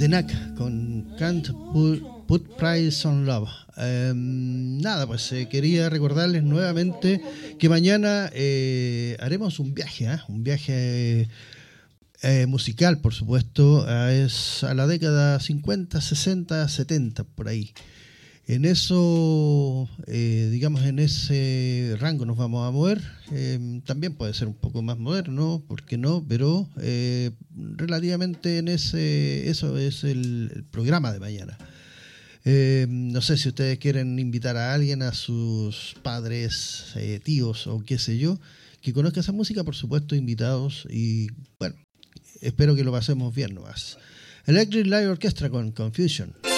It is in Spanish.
The Knack con Can't Put Price on Love. Nada, pues quería recordarles nuevamente que mañana haremos un viaje musical, por supuesto, es a la década 50, 60, 70, por ahí. En eso, digamos, en ese rango nos vamos a mover. También puede ser un poco más moderno, ¿por qué no? Pero relativamente en eso es el programa de mañana. No sé si ustedes quieren invitar a alguien, a sus padres, tíos o qué sé yo, que conozca esa música, por supuesto, invitados. Y bueno, espero que lo pasemos bien nomás. Electric Light Orchestra con Confusion.